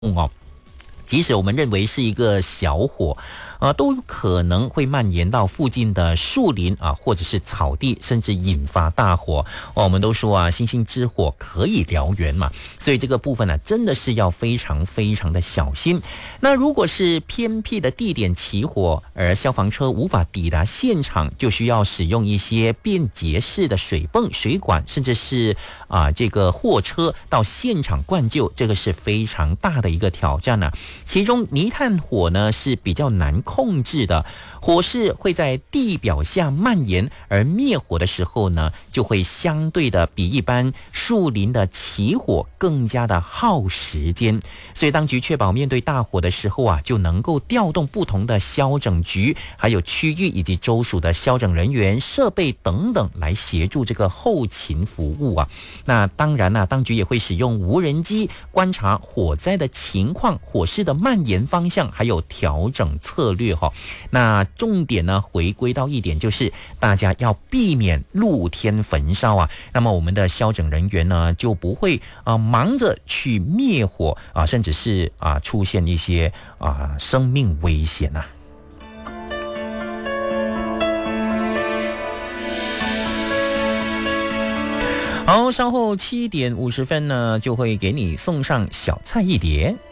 即使我们认为是一个小火，都有可能会蔓延到附近的树林啊，或者是草地，甚至引发大火。我们都说啊，星星之火可以燎原嘛，所以这个部分呢，真的是要非常非常的小心。那如果是偏僻的地点起火，而消防车无法抵达现场，就需要使用一些便捷式的水泵、水管，甚至是这个货车到现场灌救，这个是非常大的一个挑战呢。其中泥炭火呢是比较难控制的，火势会在地表下蔓延，而灭火的时候呢，就会相对的比一般树林的起火更加的耗时间。所以当局确保面对大火的时候啊，就能够调动不同的消整局，还有区域以及州属的消整人员、设备等等来协助这个后勤服务啊。那当然呢，当局也会使用无人机观察火灾的情况、火势的蔓延方向，还有调整策略哈。那重点呢，回归到一点，就是大家要避免露天焚烧啊。那么我们的消整人员呢，就不会忙着去灭火啊，甚至是出现一些生命危险啊。好，稍后7点50分呢，就会给你送上小菜一碟。